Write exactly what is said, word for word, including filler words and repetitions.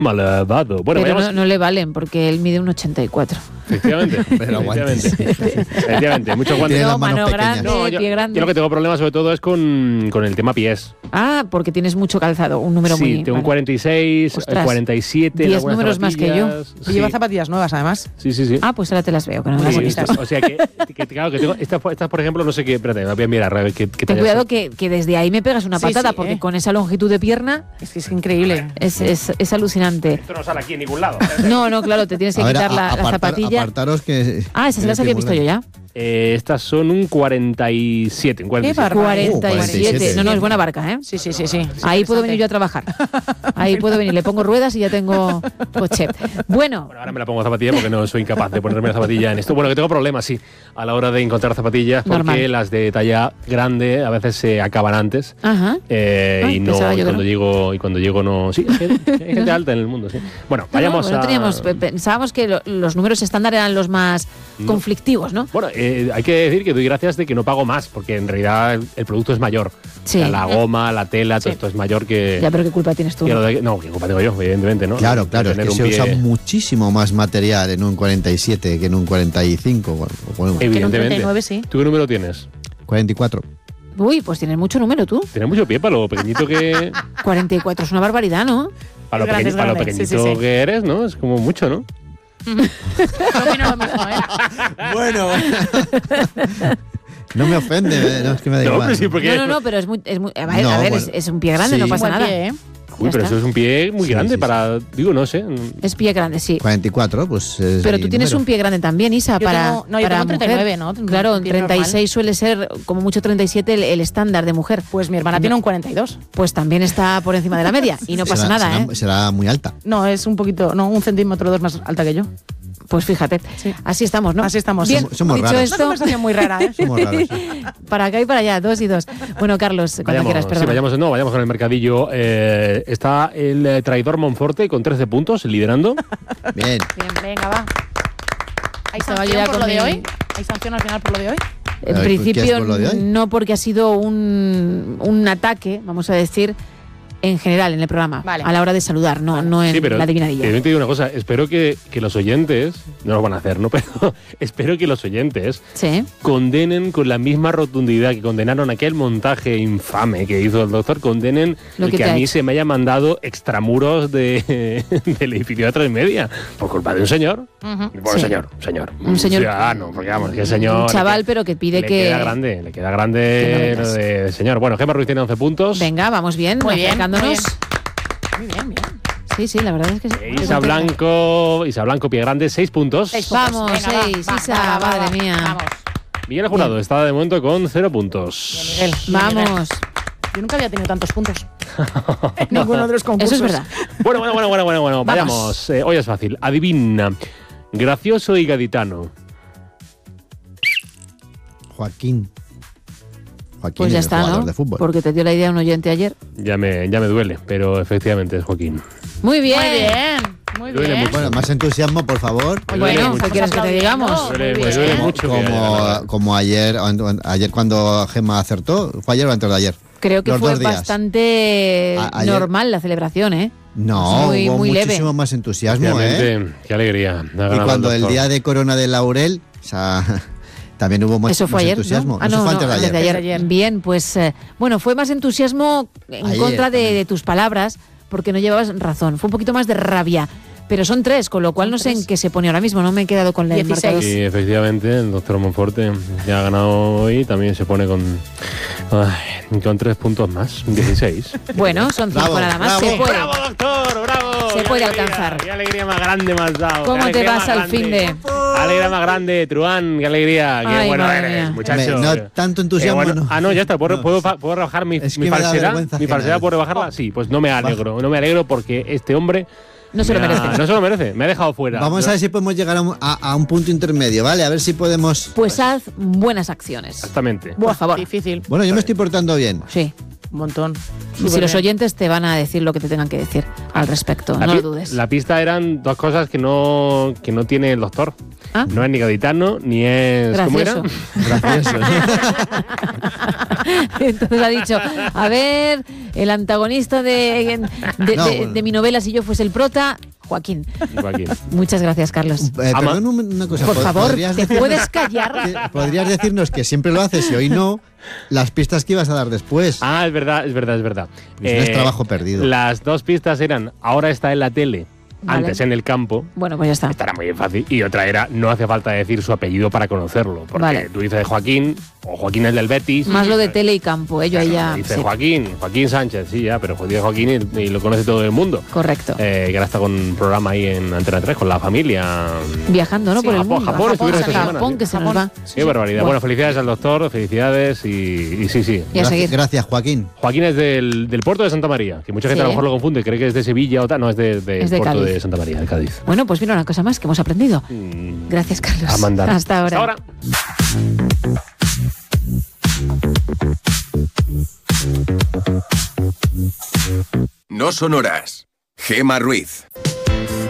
malvado. Bueno, pero vayamos... no, no le valen porque él mide un ochenta y cuatro. Efectivamente, Pero efectivamente, efectivamente, muchos guantes. Tiene No, las manos mano pequeñas. grande, No, yo, pie grande. yo lo que tengo problemas sobre todo es con, con el tema pies. Ah, porque tienes mucho calzado, un número sí, muy... tengo un vale. cuarenta y seis, Ostras, cuarenta y siete. diez algunas números más que yo. zapatillas. Y Sí. lleva zapatillas nuevas, además. Sí, sí, sí. Ah, pues ahora te las veo, que no me las Sí, he quitado. o sea que, que, claro, que tengo estas, estas, por ejemplo, no sé qué. Espérate, me voy a mirar a ver qué, qué Ten tallas cuidado son. que, que desde ahí me pegas una Sí, patada, sí, porque eh. con esa longitud de pierna Es que es increíble. es, es, es alucinante. Esto no sale aquí en ningún lado. No, no, claro, te tienes que A ver, quitar a- la, la apartar- zapatilla. Apartaros que... Ah, esas las había visto yo ya. Eh, estas son un cuarenta y siete. Un cuarenta y siete. Qué barbaridad. cuarenta y siete. cuarenta y siete. No, no, es buena barca, ¿eh? Sí, sí, sí, sí. Ahí puedo venir yo a trabajar. Ahí puedo venir. Le pongo ruedas y ya tengo coche. Bueno, Bueno, ahora me la pongo zapatilla porque no soy incapaz de ponerme la zapatilla en esto. Bueno, que tengo problemas, sí, a la hora de encontrar zapatillas porque Normal. las de talla grande a veces se acaban antes. ajá. Eh, Ay, y no pensaba y yo que cuando no. llego y cuando llego no sí, hay gente, hay gente alta en el mundo, sí. Bueno, No, vayamos no, no a teníamos, pe- pensábamos que lo- los números estándar eran los más No. conflictivos, ¿no? Bueno, eh, hay que decir que doy gracias de que no pago más, porque en realidad el, el producto es mayor. Sí. O sea, la goma, la tela, todo Sí. esto es mayor que... Ya, pero qué culpa tienes tú. que ¿no? lo de- no, qué culpa tengo yo, evidentemente, ¿no? Claro, De claro, es tener que un se pie- usa muchísimo más material en un cuarenta y siete que en un cuarenta y cinco. Bueno, bueno, Que en un Evidentemente. treinta y nueve sí. ¿Tú qué número tienes? cuarenta y cuatro. Uy, pues tienes mucho número tú. Tienes mucho pie para lo pequeñito que... cuarenta y cuatro es una barbaridad, ¿no? Para lo, Grande, pequeñi- para lo grande, sí, pequeñito sí, sí. que eres, ¿no? Es como mucho, ¿no? Yo opino lo mismo, ¿eh? Bueno. No me ofende, eh, no es que me da No, igual. pero sí, porque... No, no, no, pero es muy... Es muy a ver, No, a ver, bueno. es, es un pie grande, Sí. no pasa Buen nada. pie, ¿eh? Uy, Ya pero está. eso es un pie muy Sí, grande sí, para... Digo, no sé. Es pie grande, sí. cuarenta y cuatro, pues es Pero mi tú tienes número. un pie grande también, Isa, Yo para, tengo- no, yo para tengo treinta y nueve, mujer. ¿no? Claro, Un pie treinta y seis normal. suele ser, como mucho treinta y siete, el, el estándar de mujer. Pues mi hermana tiene un cuarenta y dos. Pues también está por encima de la media y no pasa Será- nada, será, ¿eh? será muy alta. No, es un poquito, no, un centímetro o dos más alta que yo. Pues fíjate, Sí. así estamos, ¿no? Así estamos. Bien, Somos- somos dicho raros. Una esto, conversación muy rara, ¿eh? Somos raros. para acá y para allá, dos y dos. Bueno, Carlos, cuando Vayamos, quieras, sí, perdón. vayamos, no, vayamos con el mercadillo. Eh, está el eh, traidor Monforte con trece puntos, liderando. Bien. Bien, venga, va. ¿Hay Estaba sanción yo ya por con lo de mi- hoy? ¿Hay sanción al final por lo de hoy? En A ver, ¿qué principio, es por lo de hoy? no, porque ha sido un, un ataque, vamos a decir, en general en el programa, Vale. a la hora de saludar, no, no en Sí, pero la adivinadilla. eh, te digo una cosa, espero que, que los oyentes, no lo van a hacer, ¿no? Pero espero que los oyentes Sí. condenen con la misma rotundidad que condenaron aquel montaje infame que hizo el doctor, condenen Lo el que que, te a ha mí hecho. se me haya mandado extramuros de, del edificio de tres media por culpa de un señor. Bueno, Sí. señor, señor. Un señor- ciudadano, porque vamos, que señor. Un chaval, le que- pero que pide le que... queda grande, le queda que grande no lo metas. de señor. Bueno, Gemma Ruiz tiene once puntos. Venga, vamos bien, Muy bien, acercándonos. muy Muy bien, bien. Sí, sí, la verdad es que sí. Eh, Isa Blanco, Isa Blanco, pie grande, seis puntos. Seis puntos. Vamos, Venga, va, seis, va, Isa, va, va, madre va. mía. Vamos. Miguel Jurado está de momento con cero puntos. Bien, Miguel. Bien, Miguel. Vamos. Yo nunca había tenido tantos puntos. En ninguno de los concursos. Eso es verdad. Bueno, bueno, bueno, bueno, bueno, bueno. Vamos. Vayamos. Eh, hoy es fácil. Adivina. Gracioso y gaditano. Joaquín. Joaquín Pues es ya el está, jugador ¿no? de fútbol. Porque te dio la idea un oyente ayer. Ya me, ya me duele, pero efectivamente es Joaquín. Muy bien. Muy bien. Muy Duele bien. mucho. Bueno, más entusiasmo, por favor. Me duele Bueno, mucho. ¿qué quieres que te digamos? Me duele- Muy me duele bien. mucho. que haya Como, ganado. como ayer, ayer cuando Gemma acertó, ¿fue ayer o antes de ayer? Creo que Los fue dos días. bastante A- ayer- normal la celebración, ¿eh? No, Muy- hubo muy leve. muchísimo más entusiasmo, ¿eh? Efectivamente, qué alegría. Ha Y ganado cuando el doctor. día de Corona de Laurel, o sea, también hubo más, Eso fue más ayer, entusiasmo. ¿no? Ah, Eso no, fue no, antes de antes ayer. de ayer. Bien, pues eh, bueno, fue más entusiasmo en Ayer contra de, también. de tus palabras, porque no llevabas razón. Fue un poquito más de rabia. Pero son tres, con lo cual no sé en qué se pone ahora mismo. No me he quedado con la dieciséis. marcador. Sí, efectivamente, el doctor Monforte ya ha ganado hoy, también se pone con, ay, con tres puntos más, dieciséis. Bueno, son cinco Bravo, nada más. bravo. Se puede. ¡Bravo, doctor! ¡Bravo! Se ¡Qué puede alegría! alcanzar. ¡Qué alegría más grande me has dado! ¿Cómo ¡Qué te alegría vas más al grande! fin de? ¡Alegría más grande, Truán! ¡Qué alegría! ¡Qué Ay, bueno madre eres, mía. muchacho! Hombre, no tanto entusiasmo, Qué bueno. no. Ah, no, ya está. ¿Puedo, No. puedo, puedo rebajar mi, Es que mi me da falsedad? vergüenza ¿Mi ajena falsedad eso. puedo rebajarla? Sí, pues no me alegro. No me alegro porque este hombre... No se lo me ha- merece. No se lo merece. Me ha dejado fuera. Vamos a ver si podemos llegar a un, a- a un punto intermedio, ¿vale? A ver si podemos... Pues haz buenas acciones. Exactamente. Por favor. Difícil. Bueno, yo me estoy portando bien. Sí. Un montón. Y Súper si los bien. oyentes te van a decir lo que te tengan que decir al respecto, La no pi- lo dudes. La pista eran dos cosas que no, que no tiene el doctor. Ah. No es ni gaditano, ni es... ¿Cómo era? Gracioso. Gracioso. Entonces ha dicho, a ver, el antagonista de, de, No, de- bueno. de mi novela, si yo fuese el prota, Joaquín. Joaquín. Muchas gracias, Carlos. Eh, Ama. perdón, un- una cosa. Por ¿pod- favor, ¿podrías ¿te decirnos- puedes callar? que- podrías decirnos que siempre lo haces y hoy no, las pistas que ibas a dar después. Ah, es verdad, es verdad, es verdad. Pues no es trabajo perdido. Las dos pistas eran, ahora está en la tele, Vale. antes en el campo. Bueno, pues ya está. Esta era muy fácil. Y otra era, no hace falta decir su apellido para conocerlo. Porque Vale. tú dices Joaquín, o Joaquín es del Betis. Más lo de tele y campo, ¿eh? Yo ahí ya... Dice sí, Joaquín, Joaquín Sánchez, sí, ya, pero dice Joaquín y, y lo conoce todo el mundo. correcto. Eh, que ahora está con un programa ahí en Antena tres con la familia. Viajando, ¿no? Sí, por el Japón, mundo. Japón, estuvieron esta Japón, semana, sí. que se nos Japón. va. Qué barbaridad. Bueno. Bueno, felicidades al doctor, felicidades y, y sí, sí. Y a Gracias, seguir. gracias, Joaquín. Joaquín es del, del puerto de Santa María, que mucha gente Sí. a lo mejor lo confunde, cree que es de Sevilla o tal. No, es de- del Es de puerto Cádiz. de Santa María, de Cádiz. Bueno, pues mira una cosa más que hemos aprendido. Mm, Gracias, Carlos. A mandar. Hasta ahora. Hasta ahora. No son horas. Gema Ruiz.